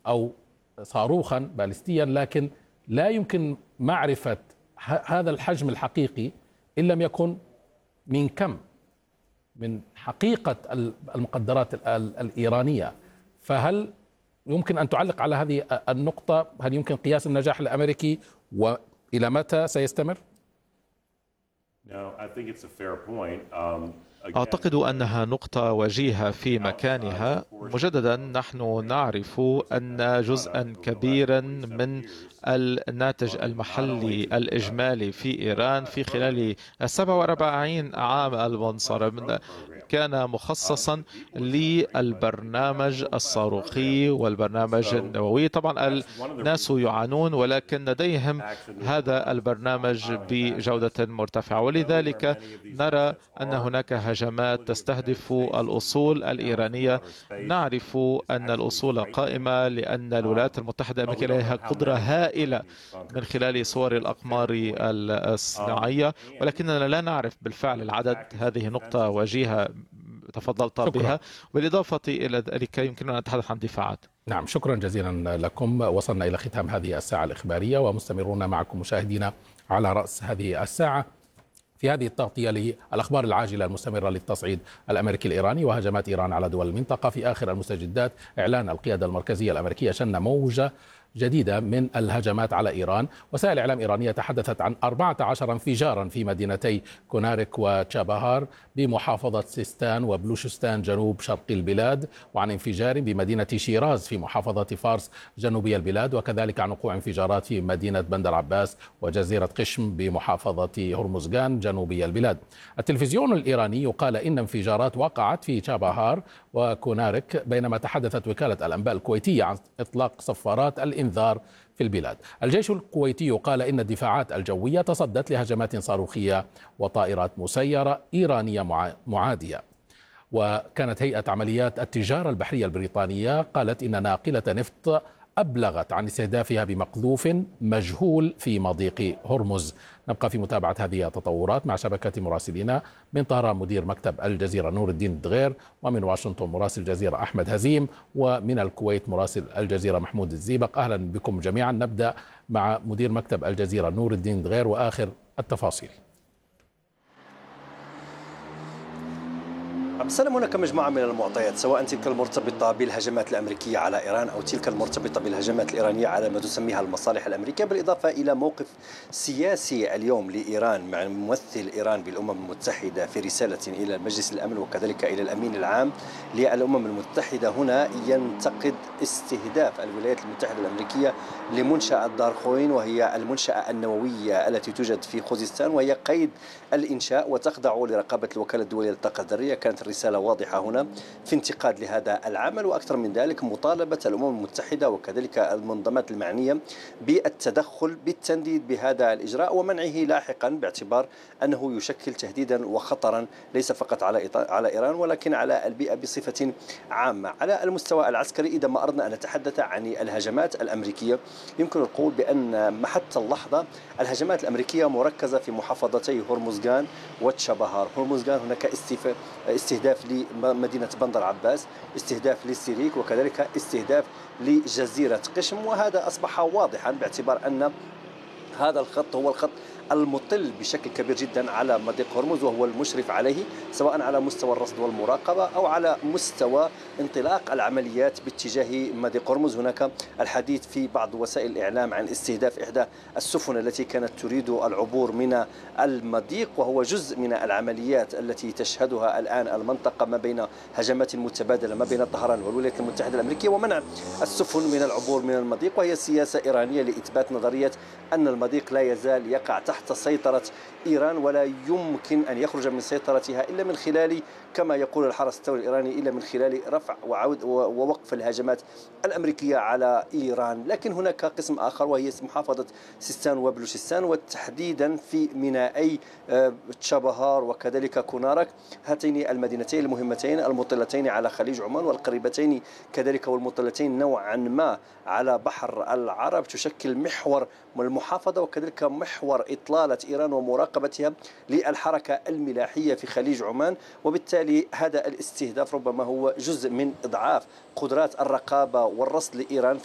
أو صاروخا باليستيا، لكن لا يمكن معرفة هذا الحجم الحقيقي إن لم يكن من كم، من حقيقة المقدرات الإيرانية. فهل يمكن أن تعلق على هذه النقطة؟ هل يمكن قياس النجاح الأمريكي وإلى متى سيستمر؟ أعتقد أنها نقطة وجيهة في مكانها. مجددا نحن نعرف أن جزءا كبيرا من الناتج المحلي الإجمالي في إيران في خلال 47 عام المنصرم كان مخصصا للبرنامج الصاروخي والبرنامج النووي. طبعا الناس يعانون، ولكن لديهم هذا البرنامج بجودة مرتفعة، ولذلك نرى أن هناك هجمات تستهدف الأصول الإيرانية. نعرف أن الأصول قائمة لأن الولايات المتحدة الأمريكية لديها قدرة هائلة من خلال صور الأقمار الصناعية، ولكننا لا نعرف بالفعل العدد. هذه نقطة وجيهة تفضلت بها. بالإضافة إلى ذلك يمكننا أن نتحدث عن دفاعات. نعم، شكرا جزيلا لكم. وصلنا إلى ختام هذه الساعة الإخبارية ومستمرون معكم مشاهدينا على رأس هذه الساعة في هذه التغطية للأخبار العاجلة المستمرة للتصعيد الأمريكي الإيراني وهجمات إيران على دول المنطقة. في آخر المستجدات إعلان القيادة المركزية الأمريكية شن موجة جديدة من الهجمات على إيران. وسائل إعلام إيرانية تحدثت عن 14 انفجارا في مدينتي كونارك وتشابهار بمحافظة سيستان وبلوشستان جنوب شرق البلاد، وعن انفجار بمدينة شيراز في محافظة فارس جنوبي البلاد، وكذلك عن وقوع انفجارات في مدينة بندر عباس وجزيرة قشم بمحافظة هرمزغان جنوبي البلاد. التلفزيون الإيراني قال إن انفجارات وقعت في تشابهار وكونارك، بينما تحدثت وكالة الأنباء الكويتية عن إطلاق صفارات الإنذار في البلاد. الجيش الكويتي قال إن الدفاعات الجوية تصدت لهجمات صاروخية وطائرات مسيرة إيرانية معادية. وكانت هيئة عمليات التجارة البحرية البريطانية قالت إن ناقلة نفط أبلغت عن استهدافها بمقذوف مجهول في مضيق هرمز. نبقى في متابعة هذه التطورات مع شبكة مراسلين. من طهران مدير مكتب الجزيرة نور الدين الدغير، ومن واشنطن مراسل الجزيرة أحمد هزيم، ومن الكويت مراسل الجزيرة محمود الزيبق. أهلا بكم جميعا. نبدأ مع مدير مكتب الجزيرة نور الدين الدغير وآخر التفاصيل. سلام. هناك مجموعة من المعطيات، سواء تلك المرتبطة بالهجمات الأمريكية على إيران أو تلك المرتبطة بالهجمات الإيرانية على ما تسميها المصالح الأمريكية، بالإضافة إلى موقف سياسي اليوم لإيران مع ممثل إيران بالأمم المتحدة في رسالة إلى مجلس الأمن وكذلك إلى الأمين العام للأمم المتحدة. هنا ينتقد استهداف الولايات المتحدة الأمريكية لمنشأة دارخوين، وهي المنشأة النووية التي توجد في خوزستان، وهي قيد الإنشاء وتخضع لرقابة الوكالة الدولية للطاقة الذرية. كانت الرسالة واضحة هنا في انتقاد لهذا العمل، وأكثر من ذلك مطالبة الأمم المتحدة وكذلك المنظمات المعنية بالتدخل بالتنديد بهذا الإجراء ومنعه لاحقا، باعتبار أنه يشكل تهديدا وخطرا ليس فقط على إيران ولكن على البيئة بصفة عامة. على المستوى العسكري، إذا ما أردنا أن نتحدث عن الهجمات الأمريكية، يمكن القول بأن حتى اللحظة الهجمات الأمريكية مركزة في محافظتي هرمزغان وتشابهار. هرمزغان هناك استهداف لمدينة بندر عباس، استهداف للسيريك، وكذلك استهداف لجزيرة قشم. وهذا أصبح واضحا باعتبار أن هذا الخط هو الخط المطل بشكل كبير جدا على مضيق هرمز، وهو المشرف عليه سواء على مستوى الرصد والمراقبة أو على مستوى انطلاق العمليات باتجاه مضيق هرمز. هناك الحديث في بعض وسائل الإعلام عن استهداف إحدى السفن التي كانت تريد العبور من المضيق، وهو جزء من العمليات التي تشهدها الآن المنطقة ما بين هجمات متبادلة ما بين طهران والولايات المتحدة الأمريكية ومنع السفن من العبور من المضيق. وهي سياسة إيرانية لإثبات نظرية أن المضيق لا يزال يقع تحت سيطرة إيران، ولا يمكن أن يخرج من سيطرتها إلا من خلال، كما يقول الحرس الثوري الإيراني، إلا من خلال رفع ووقف الهجمات الأمريكية على إيران. لكن هناك قسم آخر وهي محافظة سيستان وبلوشستان، وتحديدا في مينائي تشابهار وكذلك كونارك، هاتين المدينتين المهمتين المطلتين على خليج عمان والقريبتين كذلك والمطلتين نوعا ما على بحر العرب، تشكل محور المحافظة وكذلك محور إطلالة إيران ومراقبتها للحركة الملاحية في خليج عمان. وبالتالي هذا الاستهداف ربما هو جزء من إضعاف قدرات الرقابة والرصد لإيران